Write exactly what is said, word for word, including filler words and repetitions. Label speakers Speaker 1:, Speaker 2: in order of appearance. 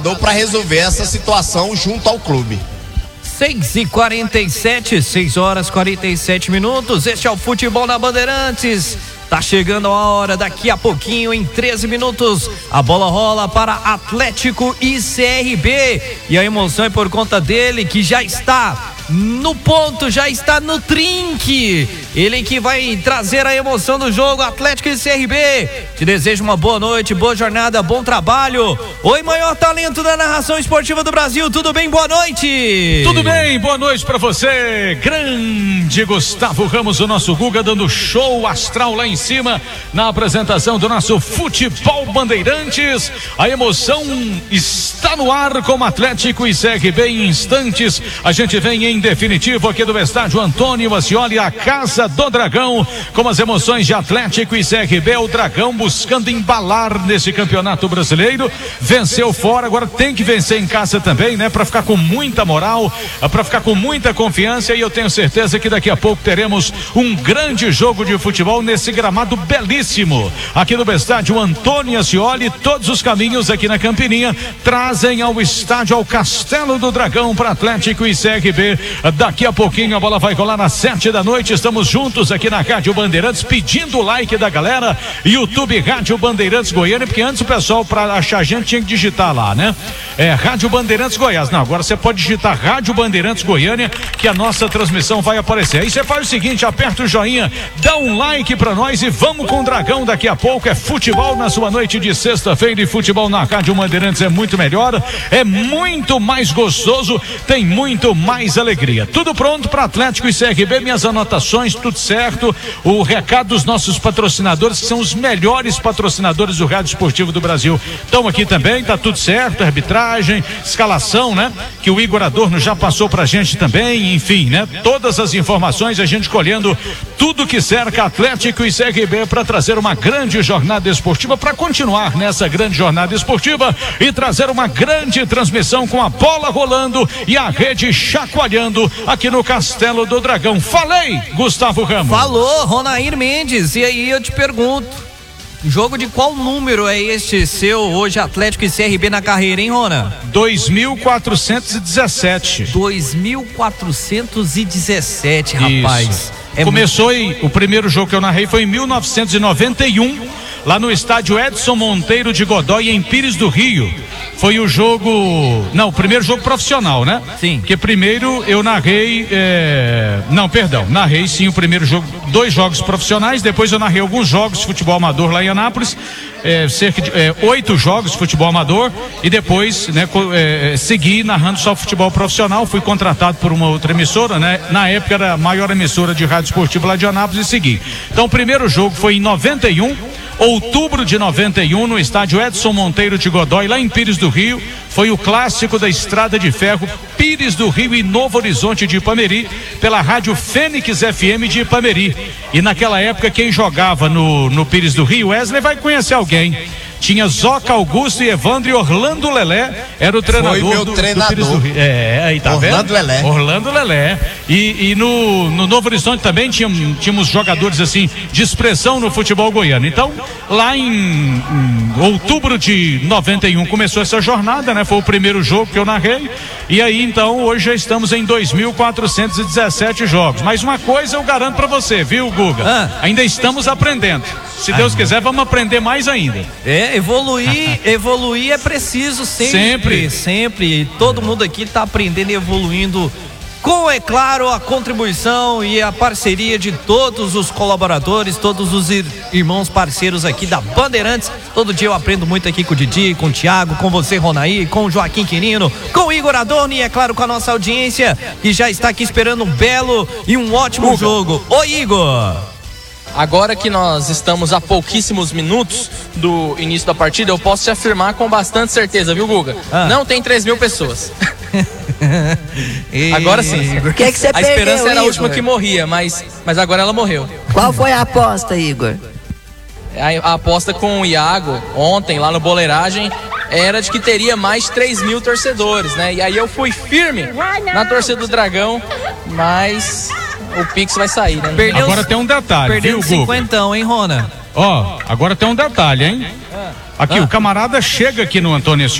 Speaker 1: para resolver essa situação junto ao clube.
Speaker 2: seis e quarenta e sete, seis horas e quarenta e sete minutos. Este é o Futebol na Bandeirantes. Tá chegando a hora, daqui a pouquinho, em treze minutos, a bola rola para Atlético e C R B. E a emoção é por conta dele, que já está no ponto, já está no trinque. Ele que vai trazer a emoção do jogo, Atlético e C R B. Te desejo uma boa noite, boa jornada, bom trabalho. Oi, maior talento da narração esportiva do Brasil, tudo bem? Boa noite.
Speaker 3: Tudo bem, boa noite pra você. Grande Gustavo Ramos, o nosso Guga, dando show astral lá em cima na apresentação do nosso Futebol Bandeirantes. A emoção está no ar com Atlético e C R B em instantes. A gente vem em definitivo aqui do estádio Antônio Ascioli, a Casa do Dragão, com as emoções de Atlético e C R B. O Dragão buscando embalar nesse campeonato brasileiro. Venceu fora, agora tem que vencer em casa também, né? Para ficar com muita moral, para ficar com muita confiança. E eu tenho certeza que daqui a pouco teremos um grande jogo de futebol nesse gramado belíssimo aqui no estádio Antônio Ascioli. Todos os caminhos aqui na Campininha trazem ao estádio, ao Castelo do Dragão, para Atlético e C R B. Daqui a pouquinho a bola vai rolar às sete da noite. Estamos juntos aqui na Rádio Bandeirantes, pedindo o like da galera. YouTube Rádio Bandeirantes Goiânia, porque antes o pessoal, para achar a gente, tinha que digitar lá, né? É Rádio Bandeirantes Goiás. Não, agora você pode digitar Rádio Bandeirantes Goiânia, que a nossa transmissão vai aparecer. Aí você faz o seguinte, aperta o joinha, dá um like pra nós e vamos com o Dragão daqui a pouco. É futebol na sua noite de sexta-feira, e futebol na Rádio Bandeirantes é muito melhor, é muito mais gostoso, tem muito mais alegria. Tudo pronto para Atlético e C R B, minhas anotações, tudo certo. O recado dos nossos patrocinadores, que são os melhores patrocinadores do Rádio Esportivo do Brasil, estão aqui também, tá tudo certo, arbitragem, escalação, né? Que o Igor Adorno já passou pra gente também, enfim, né? Todas as informações, a gente colhendo tudo que cerca Atlético e C R B para trazer uma grande jornada esportiva, para continuar nessa grande jornada esportiva e trazer uma grande transmissão com a bola rolando e a rede chacoalhando aqui no Castelo do Dragão. Falei, Gustavo Ramos.
Speaker 2: Falou, Ronair Mendes. E aí eu te pergunto, jogo de qual número é este seu hoje, Atlético e C R B na carreira, hein, Rona?
Speaker 3: dois mil quatrocentos e dezessete.
Speaker 2: dois mil quatrocentos e dezessete, rapaz.
Speaker 3: Isso.
Speaker 2: É
Speaker 3: Começou muito... em, o primeiro jogo que eu narrei foi em mil novecentos e noventa e um, lá no estádio Edson Monteiro de Godoy, em Pires do Rio. Foi o jogo, não, o primeiro jogo profissional, né?
Speaker 2: Sim.
Speaker 3: Porque primeiro eu narrei, é... não, perdão, narrei sim o primeiro jogo, dois jogos profissionais, depois eu narrei alguns jogos de futebol amador lá em Anápolis, é, cerca de é, oito jogos de futebol amador, e depois, né, é, segui narrando só futebol profissional. Fui contratado por uma outra emissora, né? Na época era a maior emissora de rádio esportivo lá de Anápolis, e segui. Então o primeiro jogo foi em noventa e um, outubro de noventa e um, no estádio Edson Monteiro de Godoy, lá em Pires do Rio. Foi o clássico da Estrada de Ferro, Pires do Rio e Novo Horizonte de Ipameri, pela rádio Fênix F M de Ipameri. E naquela época quem jogava no, no Pires do Rio, Wesley vai conhecer alguém, tinha Zoca Augusto e Evandro, e Orlando Lelé era o treinador.
Speaker 1: Foi meu
Speaker 3: do,
Speaker 1: treinador.
Speaker 3: do Pires do Rio. É, aí tá
Speaker 1: Orlando
Speaker 3: vendo?
Speaker 1: Lelé.
Speaker 3: Orlando Lelé. E, e no, no Novo Horizonte também tínhamos, tínhamos jogadores assim de expressão no futebol goiano. Então, lá em, em outubro de noventa e um começou essa jornada, né? Foi o primeiro jogo que eu narrei. E aí, então, hoje já estamos em dois mil quatrocentos e dezessete jogos. Mas uma coisa eu garanto pra você, viu, Guga?
Speaker 2: Ah.
Speaker 3: Ainda estamos aprendendo. Se Deus quiser, vamos aprender mais ainda.
Speaker 2: É, evoluir, evoluir é preciso sempre.
Speaker 3: Sempre.
Speaker 2: Sempre. Todo mundo aqui está aprendendo e evoluindo com, é claro, a contribuição e a parceria de todos os colaboradores, todos os ir, irmãos parceiros aqui da Bandeirantes. Todo dia eu aprendo muito aqui com o Didi, com o Thiago, com você, Ronaí, com o Joaquim Quirino, com o Igor Adorno e, é claro, com a nossa audiência, que já está aqui esperando um belo e um ótimo Uga. jogo. Oi, Igor!
Speaker 4: Agora que nós estamos a pouquíssimos minutos do início da partida, eu posso te afirmar com bastante certeza, viu, Guga? Ah. Não tem três mil pessoas. Agora sim.
Speaker 5: O que é que você
Speaker 4: a
Speaker 5: perdeu,
Speaker 4: esperança era a
Speaker 5: Igor?
Speaker 4: última que morria, mas, mas agora ela morreu.
Speaker 5: Qual foi a aposta, Igor?
Speaker 4: A, a aposta com o Iago ontem lá no Boleiragem era de que teria mais de três mil torcedores, né? E aí eu fui firme na torcida do Dragão, mas o Pix vai sair, né?
Speaker 2: Perdeu,
Speaker 3: agora tem um detalhe,
Speaker 2: perdeu
Speaker 3: viu, Guga?
Speaker 2: cinquentão, hein, Rona?
Speaker 3: Ó, agora tem um detalhe, hein? Aqui, ah. o camarada chega aqui no Antônio